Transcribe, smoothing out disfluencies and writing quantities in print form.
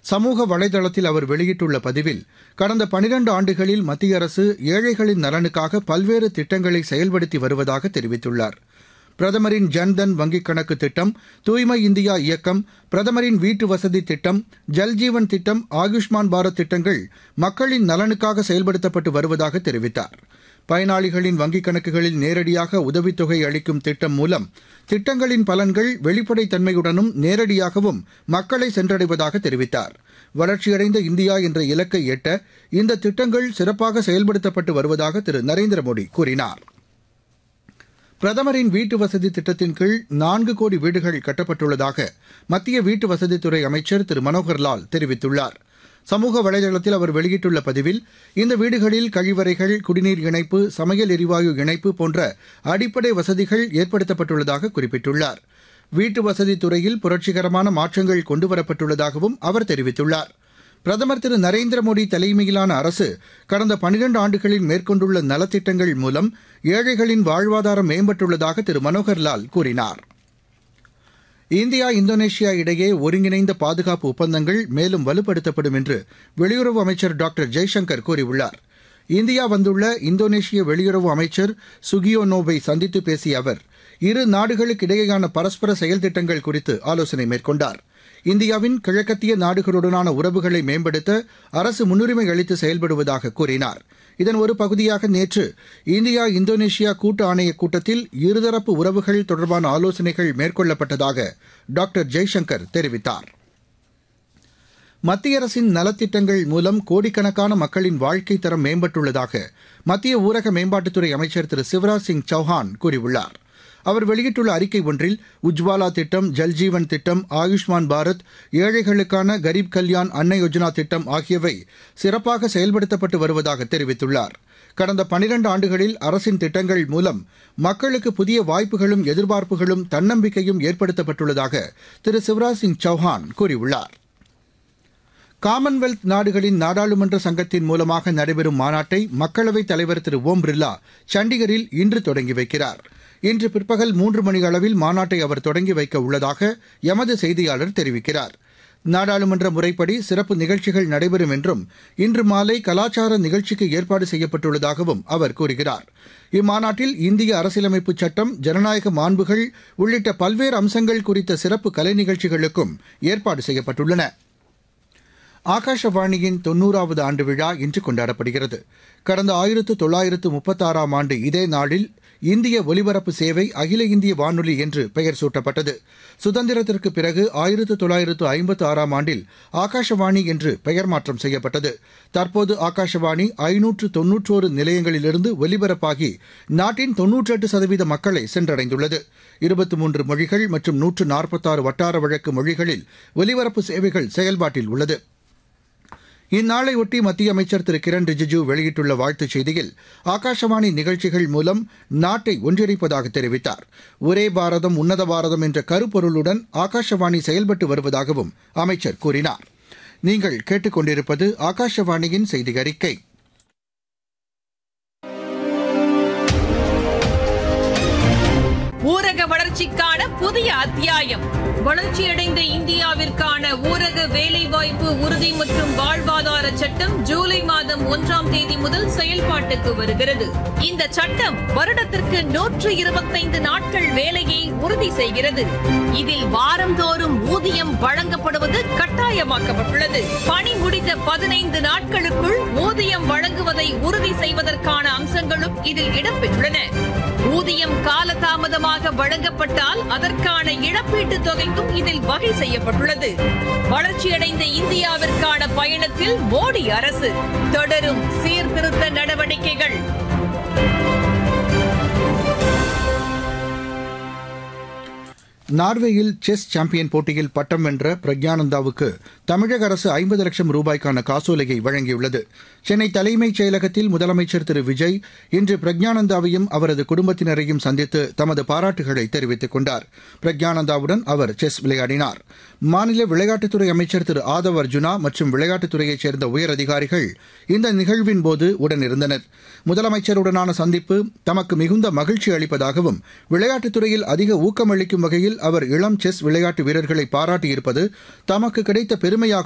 சமூக வலைதளத்தில் அவர் வெளியிட்டுள்ள பதிவில், கடந்த 12 ஆண்டுகளில் மத்திய அரசு ஏழைகளின் நலனுக்காக பல்வேறு திட்டங்களை செயல்படுத்தி வருவதாக தெரிவித்துள்ளார். பிரதமரின் ஜன்தன் வங்கிக் கணக்கு திட்டம், தூய்மை இந்தியா இயக்கம், பிரதமரின் வீட்டு வசதி திட்டம், ஜல்ஜீவன் திட்டம், ஆயுஷ்மான் பாரத் திட்டங்கள் மக்களின் நலனுக்காக செயல்படுத்தப்பட்டு வருவதாக தெரிவித்தார். பயனாளிகளின் வங்கிக் கணக்குகளில் நேரடியாக உதவித்தொகை அளிக்கும் திட்டம் மூலம் திட்டங்களின் பலன்கள் வெளிப்படைத்தன்மையுடனும் நேரடியாகவும் மக்களை சென்றடைவதாக தெரிவித்தார். வளர்ச்சியடைந்த இந்தியா என்ற இலக்கை எட்ட இந்த திட்டங்கள் சிறப்பாக செயல்படுத்தப்பட்டு வருவதாக திரு நரேந்திரமோடி கூறினார். பிரதமரின் வீட்டு வசதி திட்டத்தின் கீழ் 4 கோடி வீடுகள் கட்டப்பட்டுள்ளதாக மத்திய வீட்டு வசதித்துறை அமைச்சர் திரு மனோகர்லால் தெரிவித்துள்ளார். சமூக வலைதளத்தில் அவர் வெளியிட்டுள்ள பதிவில், இந்த வீடுகளில் கழிவறைகள், குடிநீர் இணைப்பு, சமையல் எரிவாயு இணைப்பு போன்ற அடிப்படை வசதிகள் ஏற்படுத்தப்பட்டுள்ளதாக குறிப்பிட்டுள்ளார். வீட்டு வசதித் துறையில் புரட்சிகரமான மாற்றங்கள் கொண்டுவரப்பட்டுள்ளதாகவும் அவர் தெரிவித்துள்ளார். பிரதமர் திரு நரேந்திரமோடி தலைமையிலான அரசு கடந்த 12 ஆண்டுகளில் மேற்கொண்டுள்ள நலத்திட்டங்கள் மூலம் ஏழைகளின் வாழ்வாதாரம் மேம்பட்டுள்ளதாக திரு மனோகர்லால் கூறினார். இந்தியா இந்தோனேஷியா இடையே ஒருங்கிணைந்த பாதுகாப்பு ஒப்பந்தங்கள் மேலும் வலுப்படுத்தப்படும் என்று வெளியுறவு அமைச்சர் டாக்டர் ஜெய்சங்கர் கூறியுள்ளார். இந்தியா வந்துள்ள இந்தோனேஷிய வெளியுறவு அமைச்சர் சுகியோனோவை சந்தித்து பேசிய அவர், இரு நாடுகளுக்கிடையேயான பரஸ்பர செயல்திட்டங்கள் குறித்து ஆலோசனை மேற்கொண்டார். இந்தியாவின் கிழக்கத்திய நாடுகளுடனான உறவுகளை மேம்படுத்த அரசு முன்னுரிமை அளித்து செயல்படுவதாக கூறினார். இதன் ஒரு பகுதியாக நேற்று இந்தியா இந்தோனேஷியா கூட்டு ஆணையக் கூட்டத்தில் இருதரப்பு உறவுகள் தொடர்பான ஆலோசனைகள் மேற்கொள்ளப்பட்டதாக டாக்டர் ஜெய்சங்கர் தெரிவித்தார். மத்திய அரசின் நலத்திட்டங்கள் மூலம் கோடிக்கணக்கான மக்களின் வாழ்க்கைத் தரம் மேம்பட்டுள்ளதாக மத்திய ஊரக மேம்பாட்டுத்துறை அமைச்சர் திரு சிவராஜ் சிங் சௌஹான் கூறியுள்ளார். அவர் வெளியிட்டுள்ள அறிக்கை ஒன்றில், உஜ்வாலா திட்டம், ஜல்ஜீவன் திட்டம், ஆயுஷ்மான் பாரத், ஏழைகளுக்கான கரீப் கல்யாண் அன்ன யோஜனா திட்டம் ஆகியவை சிறப்பாக செயல்படுத்தப்பட்டு வருவதாக தெரிவித்துள்ளார். கடந்த 12 ஆண்டுகளில் அரசின் திட்டங்கள் மூலம் மக்களுக்கு புதிய வாய்ப்புகளும் எதிர்பார்ப்புகளும் தன்னம்பிக்கையும் ஏற்படுத்தப்பட்டுள்ளதாக திரு சிவராஜ் சிங் சௌஹான் கூறியுள்ளார். காமன்வெல்த் நாடுகளின் நாடாளுமன்ற சங்கத்தின் மூலமாக நடைபெறும் மாநாட்டை மக்களவைத் தலைவர் திரு ஓம் பிர்லா சண்டிகரில் இன்று தொடங்கி வைக்கிறார். இன்று பிற்பகல் 3 மணி அளவில் மாநாட்டை அவர் தொடங்கி வைக்க உள்ளதாக எமது செய்தியாளர் தெரிவிக்கிறார். நாடாளுமன்ற முறைப்படி சிறப்பு நிகழ்ச்சிகள் நடைபெறும் என்றும் இன்று மாலை கலாச்சார நிகழ்ச்சிக்கு ஏற்பாடு செய்யப்பட்டுள்ளதாகவும் அவர் கூறுகிறார். இம்மாநாட்டில் இந்திய அரசியலமைப்பு சட்டம், ஜனநாயக மாண்புகள் உள்ளிட்ட பல்வேறு அம்சங்கள் குறித்த சிறப்பு கலை நிகழ்ச்சிகளுக்கும் ஏற்பாடு செய்யப்பட்டுள்ளன. ஆகாஷவாணியின் 90வது ஆண்டு விழா இன்று கொண்டாடப்படுகிறது. கடந்த 1936ஆம் ஆண்டு இதே நாளில் இந்திய ஒலிபரப்பு சேவை அகில இந்திய வானொலி என்று பெயர் சூட்டப்பட்டது. சுதந்திரத்திற்கு பிறகு 1956ஆம் ஆண்டில் ஆகாஷவாணி என்று பெயர் மாற்றம் செய்யப்பட்டது. தற்போது ஆகாஷவாணி 591 நிலையங்களிலிருந்து ஒலிபரப்பாகி நாட்டின் 98% மக்களை சென்றடைந்துள்ளது. 23 மொழிகள் மற்றும் 146 வட்டார வழக்கு மொழிகளில் ஒலிபரப்பு சேவைகள் செயல்பாட்டில் உள்ளது. இந்நாளையொட்டி மத்திய அமைச்சர் திரு கிரண் ரிஜிஜூ வெளியிட்டுள்ள வாழ்த்துச் செய்தியில், ஆகாஷவாணி நிகழ்ச்சிகள் மூலம் நாட்டை ஒன்றிணைப்பதாக தெரிவித்தார். ஒரே பாரதம் உன்னத பாரதம் என்ற கருப்பொருளுடன் ஆகாஷவாணி செயல்பட்டு வருவதாகவும் அமைச்சர் கூறினார். நீங்கள் கேட்டுக் கொண்டிருப்பது ஆகாஷவாணியின் செய்தி அறிக்கை. ஊரக வளர்ச்சிக்கான புதிய அத்தியாயம். வளர்ச்சியடைந்த இந்தியாவிற்கான ஊரக வேலைவாய்ப்பு உறுதி மற்றும் வாழ்வாதார சட்டம் ஜூலை மாதம் 1ஆம் தேதி முதல் செயல்பாட்டுக்கு வருகிறது. இந்த சட்டம் வருடத்திற்கு 125 நாட்கள் வேலையை உறுதி செய்கிறது. இதில் வாரந்தோறும் ஊதியம் வழங்கப்படுவது கட்டாயமாக்கப்பட்டுள்ளது. பணி முடித்த 15 நாட்களுக்குள் ஊதியம் வழங்குவதை உறுதி செய்வதற்கான அம்சங்களும் இதில் இடம்பெற்றுள்ளன. ஊதியம் காலதாமதமாக வழங்கப்பட்டால் அதற்கான இழப்பீட்டுத் தொகைக்கும் இதில் வகை செய்யப்பட்டுள்ளது. வளர்ச்சியடைந்த இந்தியாவிற்கான பயணத்தில் மோடி அரசு தொடரும் சீர்திருத்த நடவடிக்கைகள். நார்வேயில் செஸ் சாம்பியன் போட்டியில் பட்டம் வென்ற பிரக்ஞானந்தாவுக்கு தமிழக அரசு 50 லட்சம் ரூபாய்க்கான காசோலையை வழங்கியுள்ளது. சென்னை தலைமைச் செயலகத்தில் முதலமைச்சர் திரு விஜய் இன்று பிரக்ஞானந்தாவையும் அவரது குடும்பத்தினரையும் சந்தித்து தமது பாராட்டுகளை தெரிவித்துக் கொண்டார். பிரக்ஞானந்தாவுடன் அவர் செஸ் விளையாடினார். மாநில விளையாட்டுத்துறை அமைச்சர் திரு ஆதவ் அர்ஜுனா மற்றும் விளையாட்டுத்துறையைச் சேர்ந்த உயரதிகாரிகள் இந்த நிகழ்வின்போது உடனிருந்தனர். முதலமைச்சருடனான சந்திப்பு தமக்கு மிகுந்த மகிழ்ச்சி அளிப்பதாகவும், விளையாட்டுத்துறையில் அதிக ஊக்கமளிக்கும் வகையில் அவர் இளம் செஸ் விளையாட்டு வீரர்களை பாராட்டியிருப்பது தமக்கு கிடைத்த பெருமையாக